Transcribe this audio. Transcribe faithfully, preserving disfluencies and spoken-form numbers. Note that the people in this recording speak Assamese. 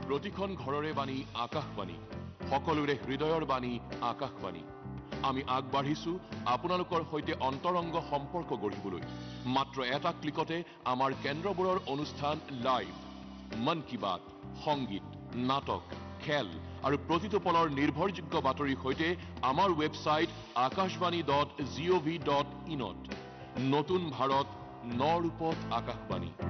প্ৰতিখন ঘৰৰে বাণী আকাশবাণী, সকলোৰে হৃদয়ৰ বাণী আকাশবাণী। আমি আগবাঢ়িছো আপোনালোকৰ সৈতে অন্তৰংগ সম্পৰ্ক গঢ়িবলৈ। মাত্ৰ এটা ক্লিকতে আমাৰ কেন্দ্ৰবোৰৰ অনুষ্ঠান লাইভ, মন কি বাত, সংগীত, নাটক, খেল আৰু প্ৰতিটো পলৰ নিৰ্ভৰযোগ্য বাতৰিৰ সৈতে আমাৰ ৱেবছাইট আকাশবাণী ডট জি অ' ভি ডট ইনত। নতুন ভাৰত, ন ৰূপত আকাশবাণী।